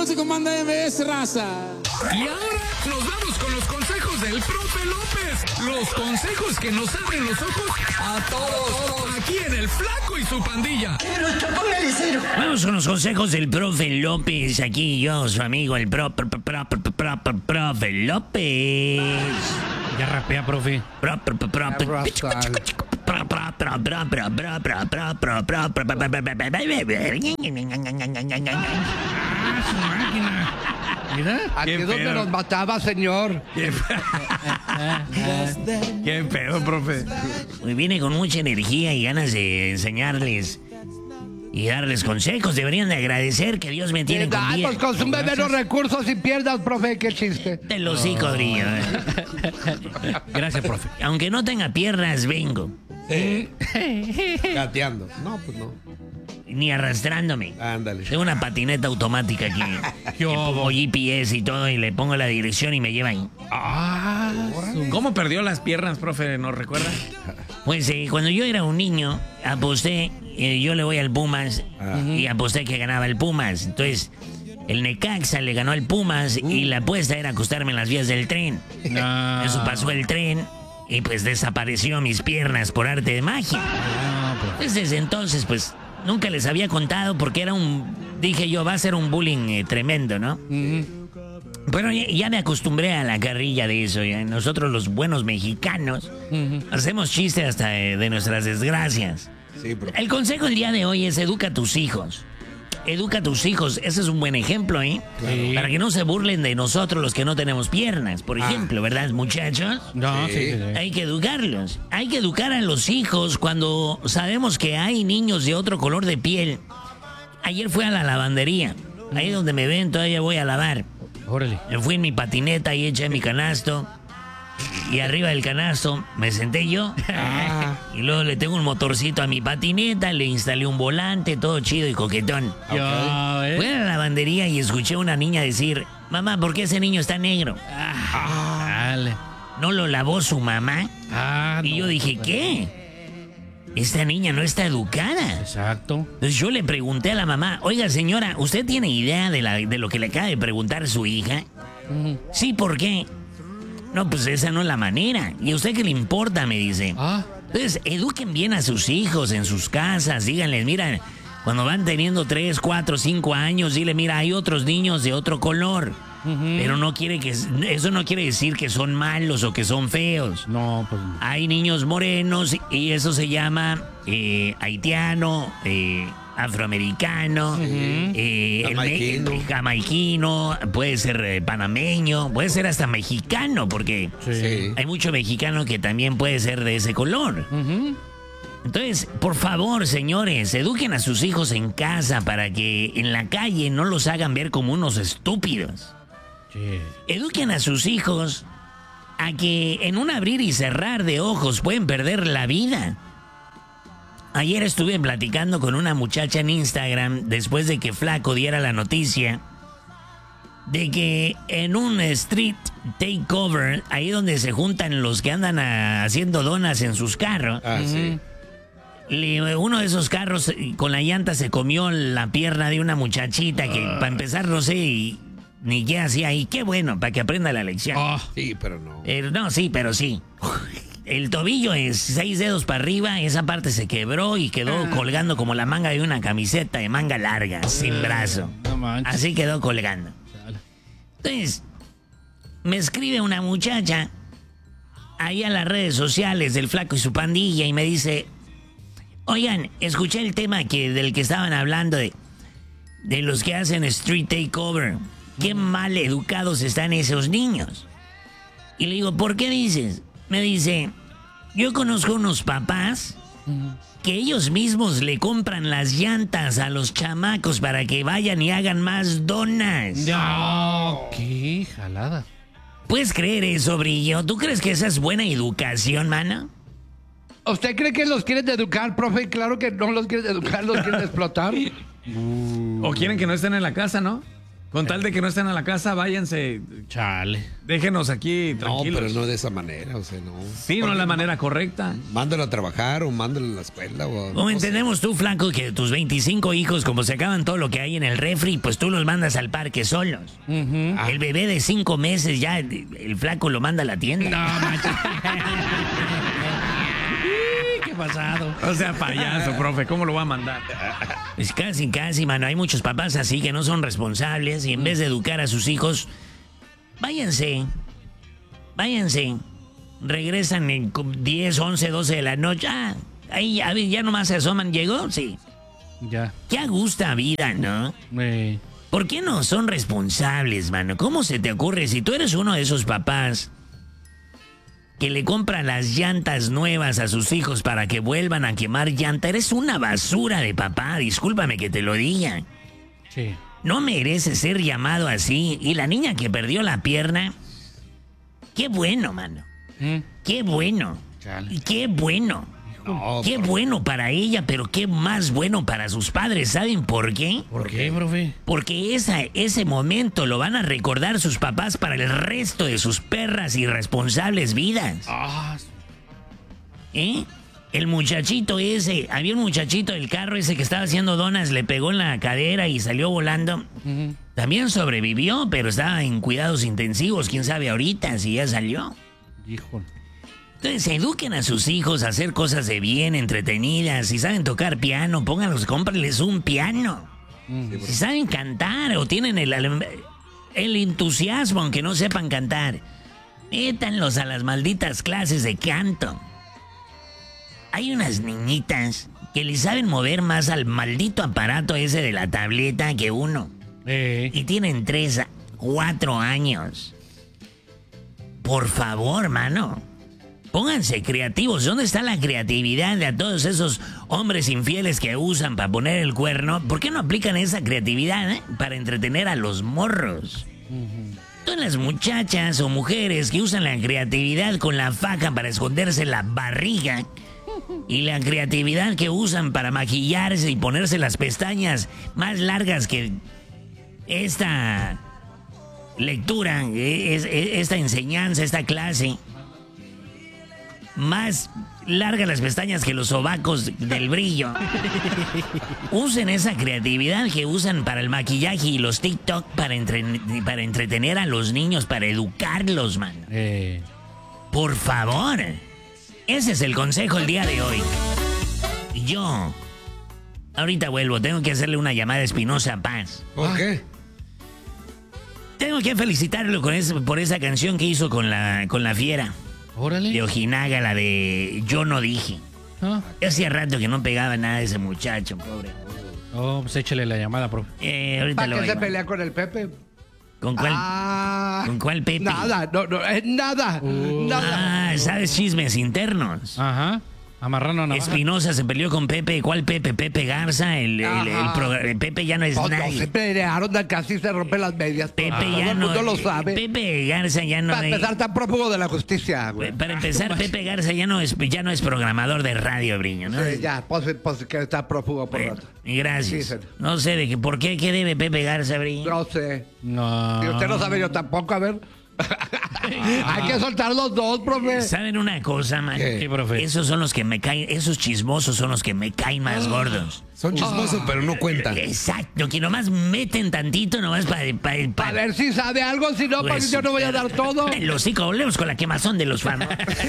Vamos y comanda MBS, raza. Y ahora nos vamos con los consejos del profe López. Los consejos que nos abren los ojos a todos. Aquí en El Flaco y su pandilla. Vamos con los consejos del profe López. Aquí yo, su amigo, el profe López. Ya rapea, profe. Mira, Aquí es donde nos mataba, señor. qué pedo, profe. Viene con mucha energía y ganas de enseñarles y darles consejos. Deberían de agradecer que Dios me tiene con Ay, vida. pues consume menos recursos y pierdas, profe. Qué chiste. De los hocico, Grillo. Gracias, profe. Aunque no tenga piernas, vengo. Gateando. No, pues no. Ni arrastrándome. Ándale. Tengo una patineta automática aquí. Le pongo GPS y todo y le pongo la dirección y me lleva ahí. ¿Cómo perdió las piernas, profe? ¿Nos recuerda? Pues cuando yo era un niño, aposté, yo le voy al Pumas y aposté que ganaba el Pumas. Entonces, el Necaxa le ganó al Pumas y la apuesta era acostarme en las vías del tren. No. Eso pasó el tren y pues desapareció mis piernas por arte de magia. Desde entonces, pues, nunca les había contado porque era dije yo, va a ser un bullying tremendo, ¿no? Pero ya me acostumbré a la carrilla de eso. Ya. Nosotros los buenos mexicanos hacemos chistes hasta de nuestras desgracias. Sí, bro. El consejo del día de hoy es educa a tus hijos. Educa a tus hijos. Ese es un buen ejemplo, ¿eh? Sí. Para que no se burlen de nosotros los que no tenemos piernas, por ejemplo, ¿verdad, muchachos? No, sí. Hay que educarlos. Hay que educar a los hijos cuando sabemos que hay niños de otro color de piel. Ayer fui a la lavandería. Ahí donde me ven, todavía voy a lavar. Órale. Me fui en mi patineta y eché mi canasto. Y arriba del canasto me senté yo. Y luego le tengo un motorcito a mi patineta, le instalé un volante, todo chido y coquetón. Fui a la lavandería y escuché a una niña decir: mamá, ¿por qué ese niño está negro? Dale. ¿No lo lavó su mamá? Y yo dije, ¿qué? Esta niña no está educada. Exacto. Entonces yo le pregunté a la mamá: oiga, señora, ¿usted tiene idea de lo que le acaba de preguntar su hija? Sí, ¿por qué? No, pues esa no es la manera. ¿Y a usted qué le importa? Me dice. Entonces, eduquen bien a sus hijos en sus casas. Díganles, mira, cuando van teniendo 3, 4, 5 años, dile, mira, hay otros niños de otro color. Pero eso no quiere decir que son malos o que son feos. No, pues. Hay niños morenos y eso se llama haitiano, afroamericano, jamaiquino, puede ser panameño, puede ser hasta mexicano, porque Sí. hay mucho mexicano que también puede ser de ese color. Entonces, por favor, señores, eduquen a sus hijos en casa para que en la calle no los hagan ver como unos estúpidos. Sí. Eduquen a sus hijos a que en un abrir y cerrar de ojos pueden perder la vida. Ayer estuve platicando con una muchacha en Instagram después de que Flaco diera la noticia de que en un street takeover, ahí donde se juntan los que andan haciendo donas en sus carros, Sí. uno de esos carros con la llanta se comió la pierna de una muchachita que para empezar no sé ni qué hacía ahí. Qué bueno, para que aprenda la lección. Sí, pero no. No, sí, pero sí. El tobillo es 6 dedos para arriba, esa parte se quebró y quedó colgando como la manga de una camiseta de manga larga, sin brazo. No manches. Así quedó colgando. Entonces, me escribe una muchacha ahí a las redes sociales del Flaco y su pandilla y me dice: oigan, escuché el tema del que estaban hablando de los que hacen street takeover. Qué mal educados están esos niños. Y le digo, ¿por qué dices? Me dice, yo conozco unos papás que ellos mismos le compran las llantas a los chamacos para que vayan y hagan más donas. No, qué jalada. ¿Puedes creer eso, Brillo? ¿Tú crees que esa es buena educación, mano? ¿Usted cree que los quieren educar, profe? Claro que no los quieren educar, los quieren explotar. O quieren que no estén en la casa, ¿no? Con tal de que no estén a la casa, váyanse. Chale. Déjenos aquí No, tranquilos. pero no de esa manera, o sea, no. Sí, no es la manera correcta. Mándalo a trabajar o mándalo a la escuela. O, ¿Cómo entendemos tú, flaco, que tus 25 hijos, como se acaban todo lo que hay en el refri, pues tú los mandas al parque solos? El bebé de 5 meses ya, el flaco lo manda a la tienda. No, manches. ¿Qué pasado? O sea, payaso, profe, ¿cómo lo va a mandar? Pues casi, mano. Hay muchos papás así que no son responsables y en vez de educar a sus hijos, váyanse. Regresan en 10, 11, 12 de la noche. Ah, ahí, a ver, ya nomás se asoman. ¿Llegó? Sí. Ya. Qué a gusta vida, ¿no? ¿Por qué no son responsables, mano? ¿Cómo se te ocurre si tú eres uno de esos papás que le compran las llantas nuevas a sus hijos para que vuelvan a quemar llanta? Eres una basura de papá, discúlpame que te lo diga. Sí. No mereces ser llamado así. Y la niña que perdió la pierna, qué bueno, mano. Qué bueno. Chale. Y qué bueno. no, Qué bueno para ella, pero qué más bueno para sus padres. ¿Saben por qué? ¿Por qué, profe? Porque ese momento lo van a recordar sus papás para el resto de sus perras irresponsables vidas. Ah, ¿Eh? El muchachito ese, había un muchachito del carro ese que estaba haciendo donas, le pegó en la cadera y salió volando. También sobrevivió, pero estaba en cuidados intensivos. ¿Quién sabe ahorita si ya salió? híjole. Entonces, eduquen a sus hijos a hacer cosas de bien, entretenidas. Si saben tocar piano, pónganlos, cómprenles un piano. Si saben cantar o tienen el entusiasmo, aunque no sepan cantar, métanlos a las malditas clases de canto. Hay unas niñitas que le saben mover más al maldito aparato ese de la tableta que uno. Y tienen 3 a 4 años. Por favor, mano. Pónganse creativos. ¿Dónde está la creatividad de a todos esos hombres infieles que usan para poner el cuerno? ¿Por qué no aplican esa creatividad para entretener a los morros? Todas las muchachas o mujeres que usan la creatividad con la faja para esconderse la barriga y la creatividad que usan para maquillarse y ponerse las pestañas más largas que esta lectura, esta enseñanza, esta clase. Más largas las pestañas que los sobacos del brillo. Usen esa creatividad que usan para el maquillaje y los TikTok para entretener a los niños, para educarlos, man. Por favor. Ese es el consejo el día de hoy. Y yo ahorita vuelvo, tengo que hacerle una llamada a Espinosa Paz. ¿Por qué? Tengo que felicitarlo por esa canción que hizo con la fiera. Órale. De Ojinaga, la de Yo No Dije. Ah. Ya hacía rato que no pegaba nada de ese muchacho, pobre. Oh, pues échale la llamada, profe. Ahorita lo ¿Para qué se oigo. pelea con el Pepe? ¿Con cuál? ¿Con cuál Pepe? Nada, nada. Ah, ¿sabes chismes internos? Ajá. Amarrando a navaja. Espinosa se peleó con Pepe. ¿Cuál Pepe? Pepe Garza. El Pepe ya no es nadie. Se pelearon, casi se rompen las medias. Pepe Todo ya el no. mundo lo sabe. Pepe Garza ya no. Para empezar, está prófugo de la justicia, güey. Para empezar, Pepe Garza ya no es programador de radio, Briño, ¿no? Sí, ya, pues que está prófugo por rato. Gracias. Sí, señor. No sé por qué debe Pepe Garza, Briño. No sé. No. Si usted no sabe, yo tampoco, a ver. Hay que soltar los dos, profe. ¿Saben una cosa, man? ¿Qué, profe? Esos son los que me caen, esos chismosos son los que me caen más gordos. Son chismosos, pero no cuentan. Exacto, que nomás meten tantito nomás para A ver si sabe algo, si no, para que yo no voy a dar todo. Los hocico, volvemos con la quemazón de los famosos.